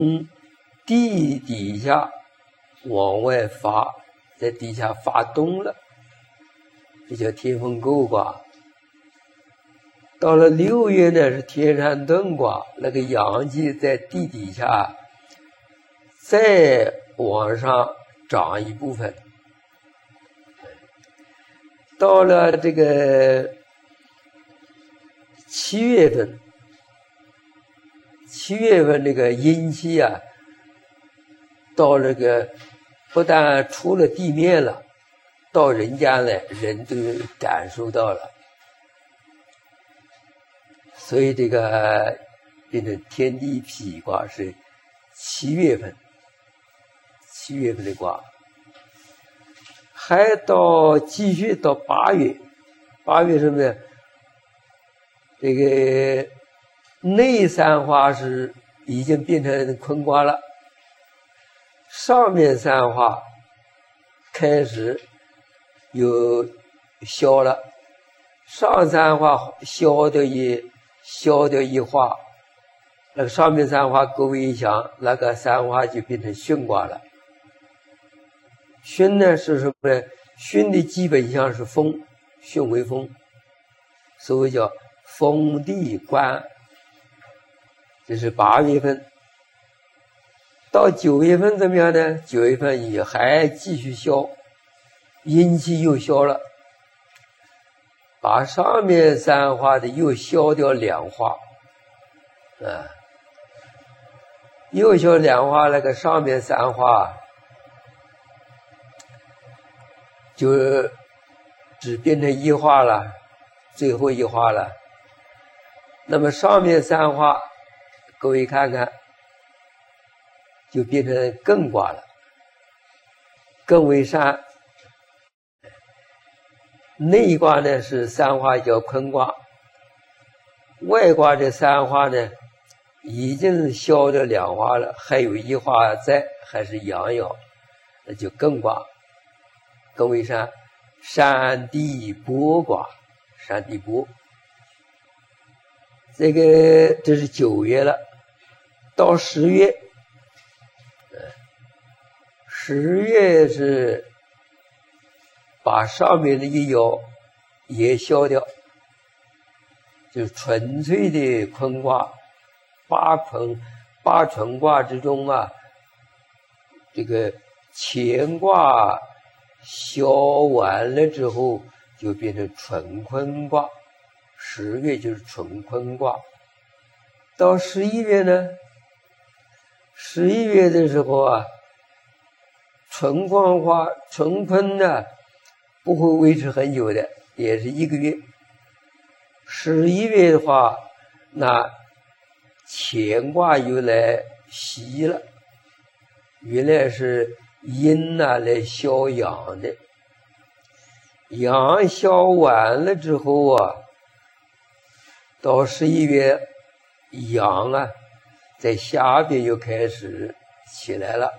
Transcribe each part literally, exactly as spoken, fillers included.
从地底下往外发，在底下发动了，这叫天风姤卦。到了六月呢，是天山遁卦，那个阳气在地底下再往上涨一部分。到了这个七月份，七月份这个阴气啊，到这个不但出了地面了，到人间来，人都感受到了。所以这个变成天地痞卦是七月份，七月份的卦，还到继续到八月，八月什么呢？这个内三花是已经变成坤卦了，上面三花开始有消了，上三花消掉一消掉一花，那个上面三花勾一响，那个三花就变成巽卦了。巽呢是什么呢？巽的基本上是风，巽为风，所谓叫风地观。这是八月份。到九月份怎么样呢？九月份也还继续消，阴气又消了，把上面三花的又消掉两花，啊，又消两花，那个上面三花就只变成一花了，最后一花了。那么上面三花，各位看看，就变成艮卦了，艮为山。内卦呢是三花叫坤卦，外卦这三花呢已经消掉两花了，还有一花在，还是阳爻，那就艮卦。艮为山，山地剥卦，山地剥。这个这是九月了，到十月，十月是把上面的一爻也消掉，就是纯粹的坤卦。八坤八纯卦之中啊，这个乾卦消完了之后，就变成纯坤卦。十月就是纯坤卦。到十一月呢，十一月的时候啊，纯坤卦纯坤呢不会维持很久的，也是一个月。十一月的话，那乾卦又来袭了，原来是阴啊来消阳的，阳消完了之后啊，到十一月，阳啊在下边又开始起来了。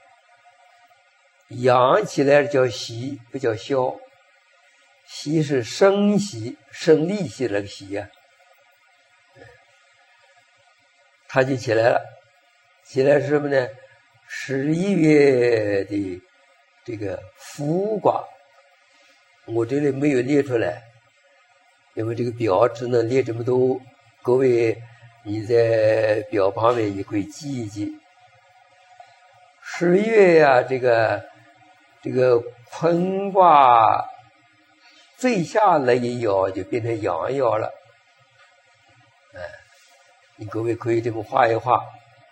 阳起来叫袭，不叫消。袭是生袭，生利息那个袭呀、啊，它就起来了。起来是什么呢？十一月的这个复卦，我这里没有列出来，因为这个表只能列这么多。各位你在表旁边你可以记一记。十一月呀、啊，这个这个坤卦最下那一爻就变成阳爻了。哎，你各位可以这么画一画。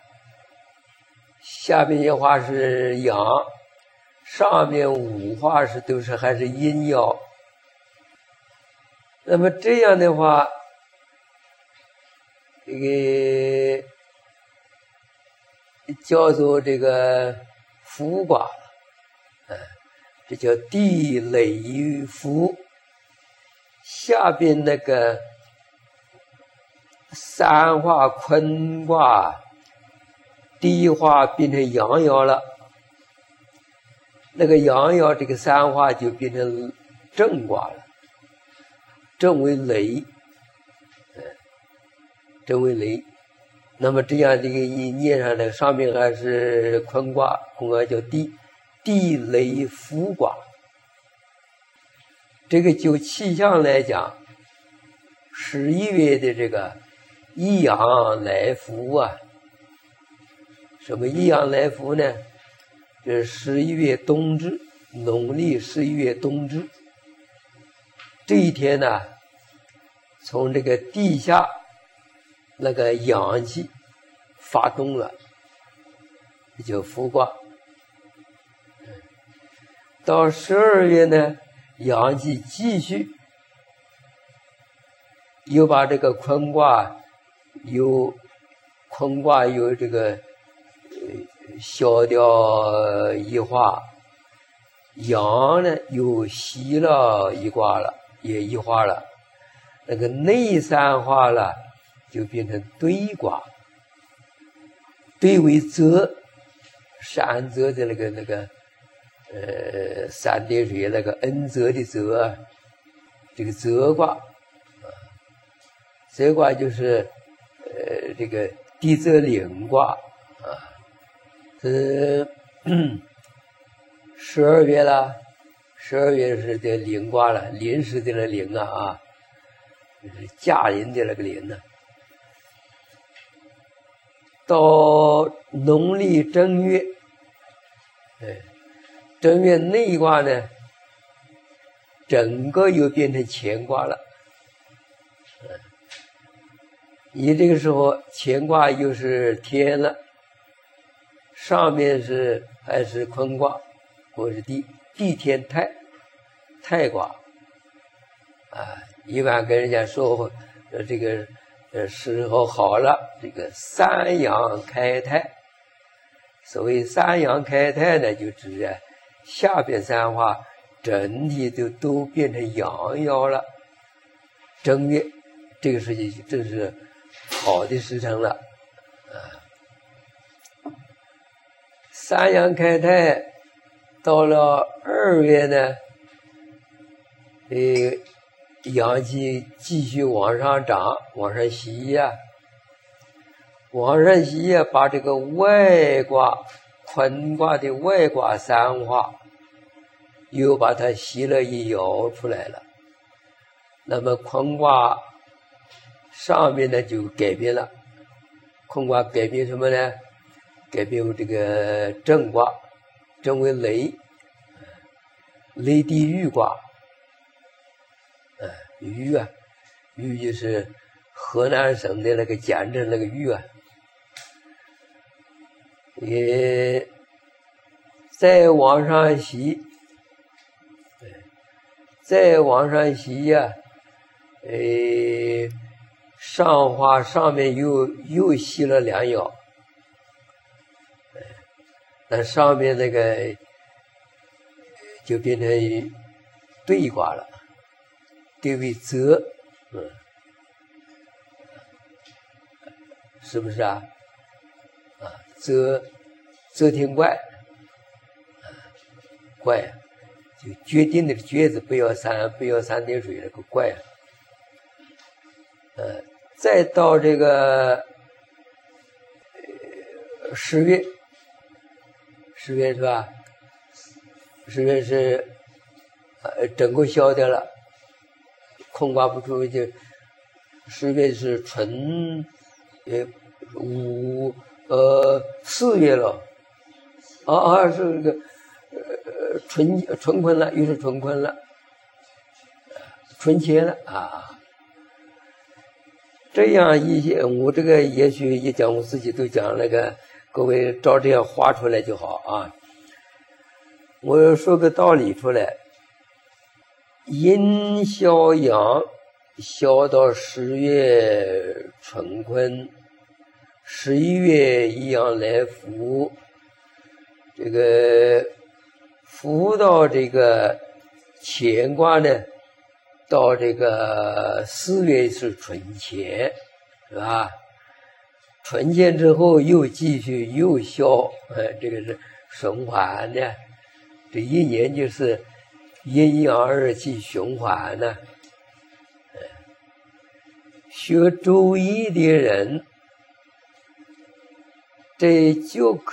下面一画是阳，上面五画是都是还是阴爻。那么这样的话，这个叫做这个复卦，嗯，这叫地雷复。下边那个三画坤卦，第一画变成阳爻了，那个阳爻这个三画就变成正卦了，正为雷，嗯，正为雷。 那么这样的一个一念上来，上面还是坤卦，坤卦叫地，地雷复卦。这个就气象来讲，十一月的这个一阳来伏啊，什么一阳来伏呢？这是十一月冬至，农历十一月冬至这一天呢，从这个地下那个阳气发动了，就伏卦。到十二月呢，阳气继续又把这个坤卦由坤卦由这个呃消掉一化，阳呢又袭了一卦了，也一化了，那个内三化了，就变成兑卦。兑为泽，山泽的那个那个呃三点水那个恩泽的泽，这个泽卦。泽卦就是呃这个地泽临卦啊，是十二月了，十二月是这临卦了，临时的那临啊啊，就是驾临的那个临呢、啊。到农历正月，哎，正月内卦呢，整个又变成乾卦了。你这个时候乾卦又是天了，上面是还是坤卦，或是地，地天泰，泰卦。啊，一般跟人家说，呃，这个呃时候好了，这个三阳开泰。所谓三阳开泰呢，就指啊下边三化整体都都变成阳爻了。正月这个时期正是好的时辰了，啊，三阳开泰，到了二月呢，呃，阳气继续往上涨，往上袭呀、啊，往上袭呀、啊，把这个外卦坤卦的外卦三化，又把它袭了一爻出来了。那么坤卦上面呢就改变了，坤卦改变什么呢？改变为这个震卦，震为雷，雷地豫卦。呃，豫啊，豫就是河南省的那个简称那个豫啊。也再往上袭，再往上袭呀、啊，呃。上化上面又又袭了两爻，那上面那个就变成兑卦了，兑为泽，嗯，是不是啊？啊，泽泽天怪，怪啊，就决定的决字不要三不要三点水那个怪啊，呃。再到这个呃十月，十月是吧？十月是呃整个消掉了，空卦不出就十月是春，呃五呃四月了，啊啊是那个呃春春坤了，又是春坤了，春天了啊。这样一些，我这个也许一讲我自己都讲那个，各位照这样画出来就好啊。我说个道理出来，阴消阳，消到十月春坤，十一月一阳来伏，这个伏到这个乾卦呢。到这个四月是春乾，是吧？春乾之后又继续又消，呃，这个是循环的。这一年就是阴阳二气循环呢。学周易的人， 这就可